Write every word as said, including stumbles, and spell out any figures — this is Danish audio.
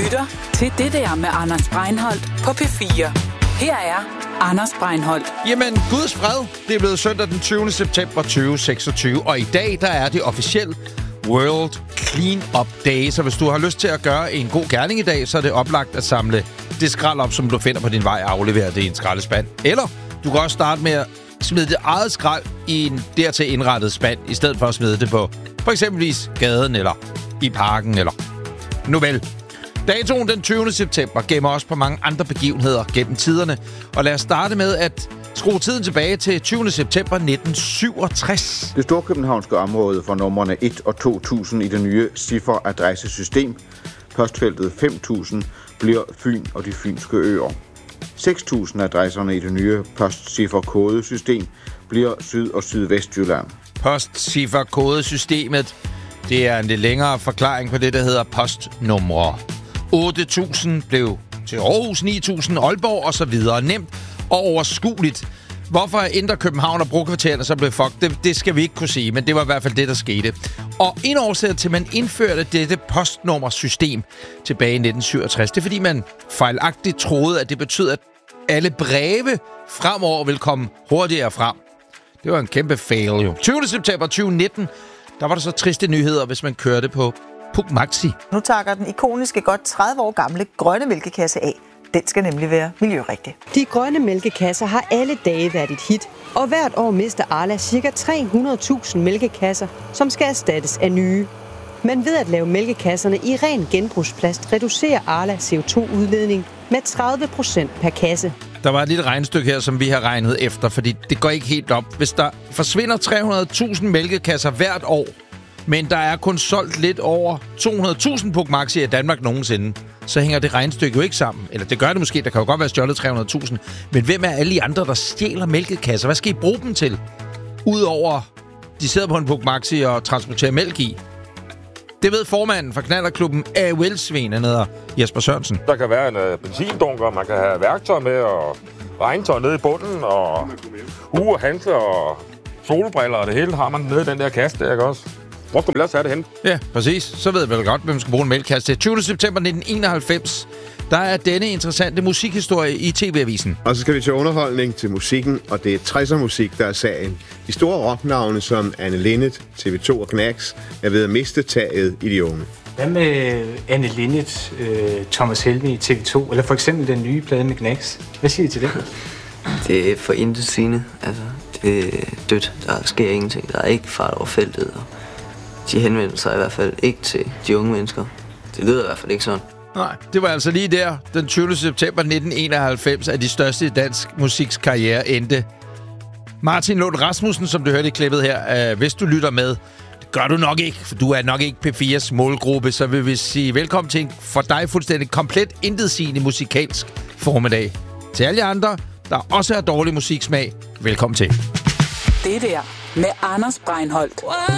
lytter til Det der med Anders Breinholt på P fire. Her er Anders Breinholt. Jamen, Guds fred. Det er blevet søndag den tyvende september tyve seksogtyve, og i dag der er det officielt World Clean Up Day. Så hvis du har lyst til at gøre en god gerning i dag, så er det oplagt at samle det skrald op, som du finder på din vej, og aflevere det i en skraldespand. Eller du kan også starte med at smide det eget skrald i en dertil indrettet spand, i stedet for at smide det på for eksempelvis gaden eller i parken eller nu vel. Datoen den tyvende september gemmer også på mange andre begivenheder gennem tiderne. Og lad os starte med at skrue tiden tilbage til tyvende september nitten syvogtres. Det storkøbenhavnske område for numrene et og to tusind i det nye ciffer-adressesystem. Postfeltet fem tusind bliver Fyn og de fynske øer. seks tusind adresserne i det nye postciffer-kodesystem bliver Syd- og Sydvestjylland. Postciffer-kodesystemet, det er en lidt længere forklaring på det, der hedder postnumre. otte tusind blev til Aarhus, ni tusind Aalborg og så videre. Nemt og overskueligt. Hvorfor Indre København og brokvartererne så blev fucked, det, det skal vi ikke kunne sige, men det var i hvert fald det, der skete. Og en årsag til, at man indførte dette postnummersystem tilbage i nitten syvogtres, det er, fordi man fejlagtigt troede, at det betød, at alle breve fremover vil komme hurtigere frem. Det var en kæmpe fail, jo. tyvende september tyve nitten, der var der så triste nyheder, hvis man kørte på Puch Maxi. Nu takker den ikoniske godt tredive år gamle grønne mælkekasse af. Den skal nemlig være miljørigtig. De grønne mælkekasser har alle dage været et hit, og hvert år mister Arla ca. tre hundrede tusind mælkekasser, som skal erstattes af nye. Men ved at lave mælkekasserne i ren genbrugsplast, reducerer Arla C O to udledning med tredive procent per kasse. Der var et lille regnestykke her, som vi har regnet efter, fordi det går ikke helt op. Hvis der forsvinder tre hundrede tusind mælkekasser hvert år, men der er kun solgt lidt over to hundrede tusind Puch Maxi i Danmark nogensinde, så hænger det regnestykke jo ikke sammen. Eller det gør det måske, der kan jo godt være stjålet tre hundrede tusind. Men hvem er alle de andre, der stjæler mælkekasser? Hvad skal I bruge dem til? Udover, de sidder på en Puch Maxi og transporterer mælk i. Det ved formanden for knallerklubben A O L-svin, han hedder Jesper Sørensen. Der kan være en uh, benzindunker, man kan have værktøj med, og regntøj nede i bunden, og hue og handsker og solbriller, og det hele har man nede i den der kasse der, ikke også? Hvor skal man ellers have det hen? Ja, præcis. Så ved jeg vel godt, hvem skal bruge en mælkekasse til. tyvende september nitten enoghalvfems, der er denne interessante musikhistorie i T V-avisen. Og så skal vi til underholdning, til musikken, og det er tresser-musik, der er sagen. De store rocknavne som Anne Linnet, T V to og Knacks er ved at miste taget i de unge. Hvad med Anne Linnet, øh, Thomas Helmig i T V to, eller for eksempel den nye plade med Knacks? Hvad siger I til det? Det er for intetsigende. Altså, det er dødt. Der sker ingenting. Der er ikke fart over feltet. Og de henvender sig i hvert fald ikke til de unge mennesker. Det lyder i hvert fald ikke sådan. Nej, det var altså lige der, den tyvende september nitten enoghalvfems, at de største i dansk musiks karriere endte. Martin Lund Rasmussen, som du hørte i klippet her, øh, hvis du lytter med, det gør du nok ikke, for du er nok ikke P fires målgruppe, så vil vi sige velkommen til en for dig fuldstændig komplet intetsigende musikalsk formiddag. Til alle andre, der også har dårlig musiksmag, velkommen til. Det der med Anders Breinholt.